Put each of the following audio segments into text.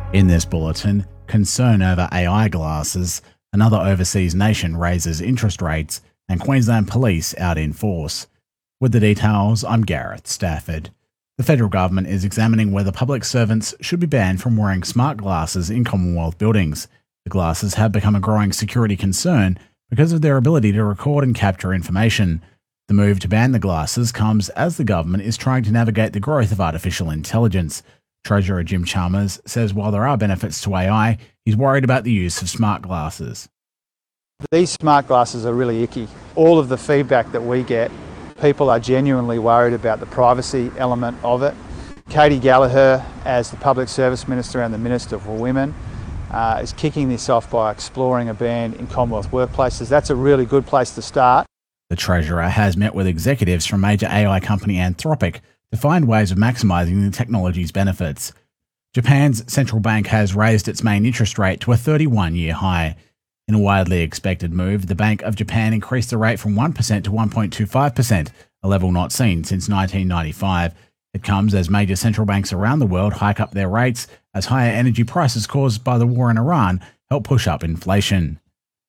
In this bulletin, concern over AI glasses, another overseas nation raises interest rates, and Queensland Police out in force. With the details, I'm Gareth Stafford. The federal government is examining whether public servants should be banned from wearing smart glasses in Commonwealth buildings. The glasses have become a growing security concern because of their ability to record and capture information. The move to ban the glasses comes as the government is trying to navigate the growth of artificial intelligence. Treasurer Jim Chalmers says while there are benefits to AI, he's worried about the use of smart glasses. These smart glasses are really icky. All of the feedback that we get, people are genuinely worried about the privacy element of it. Katie Gallagher, as the Public Service Minister and the Minister for Women, is kicking this off by exploring a ban in Commonwealth workplaces. That's a really good place to start. The Treasurer has met with executives from major AI company Anthropic to find ways of maximising the technology's benefits. Japan's central bank has raised its main interest rate to a 31-year high. In a widely expected move, the Bank of Japan increased the rate from 1% to 1.25%, a level not seen since 1995. It comes as major central banks around the world hike up their rates as higher energy prices caused by the war in Iran help push up inflation.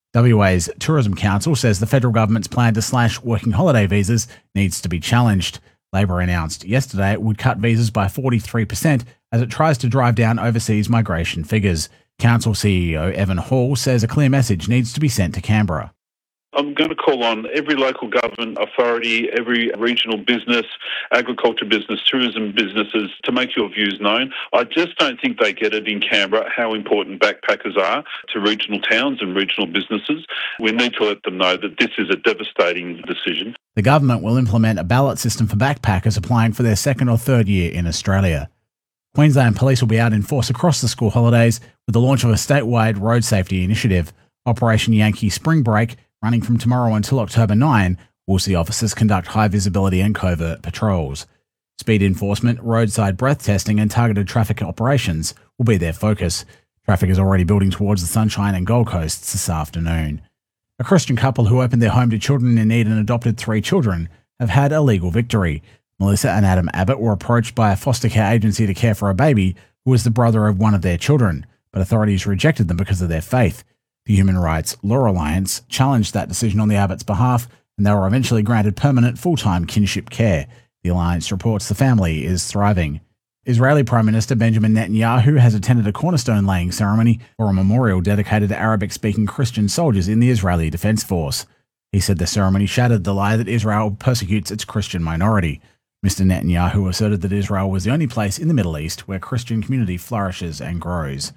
WA's Tourism Council says the federal government's plan to slash working holiday visas needs to be challenged. Labor announced yesterday it would cut visas by 43% as it tries to drive down overseas migration figures. Council CEO Evan Hall says a clear message needs to be sent to Canberra. I'm going to call on every local government authority, every regional business, agriculture business, tourism businesses to make your views known. I just don't think they get it in Canberra how important backpackers are to regional towns and regional businesses. We need to let them know that this is a devastating decision. The government will implement a ballot system for backpackers applying for their second or third year in Australia. Queensland Police will be out in force across the school holidays with the launch of a statewide road safety initiative. Operation Yankee Spring Break, running from tomorrow until October 9, will see officers conduct high visibility and covert patrols. Speed enforcement, roadside breath testing and targeted traffic operations will be their focus. Traffic is already building towards the Sunshine and Gold Coasts this afternoon. A Christian couple who opened their home to children in need and adopted 3 children have had a legal victory. Melissa and Adam Abbott were approached by a foster care agency to care for a baby who was the brother of one of their children, but authorities rejected them because of their faith. The Human Rights Law Alliance challenged that decision on the Abbotts' behalf, and they were eventually granted permanent full-time kinship care. The Alliance reports the family is thriving. Israeli Prime Minister Benjamin Netanyahu has attended a cornerstone-laying ceremony for a memorial dedicated to Arabic-speaking Christian soldiers in the Israeli Defense Force. He said the ceremony shattered the lie that Israel persecutes its Christian minority. Mr. Netanyahu asserted that Israel was the only place in the Middle East where Christian community flourishes and grows.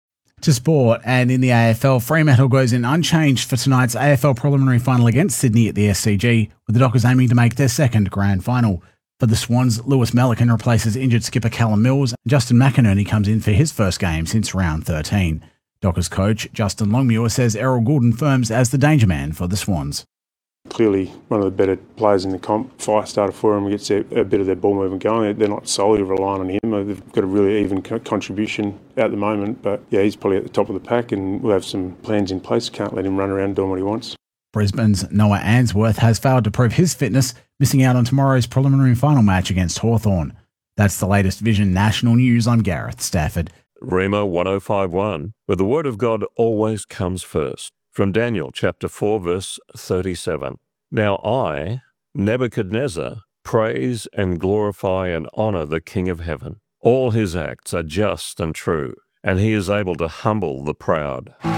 To sport, and in the AFL, Fremantle goes in unchanged for tonight's AFL preliminary final against Sydney at the SCG, with the Dockers aiming to make their second grand final. For the Swans, Lewis Melican replaces injured skipper Callum Mills, and Justin McInerney comes in for his first game since round 13. Dockers coach Justin Longmuir says Errol Goulden firms as the danger man for the Swans. Clearly one of the better players in the comp. Fire starter for him, gets a bit of their ball movement going. They're not solely relying on him. They've got a really even contribution at the moment. But yeah, he's probably at the top of the pack and we'll have some plans in place. Can't let him run around doing what he wants. Brisbane's Noah Answorth has failed to prove his fitness, missing out on tomorrow's preliminary final match against Hawthorn. That's the latest Vision National News. I'm Gareth Stafford. Rhema 1051, where the word of God always comes first. From Daniel chapter 4, verse 37. Now I, Nebuchadnezzar, praise and glorify and honor the King of heaven. All his acts are just and true, and he is able to humble the proud.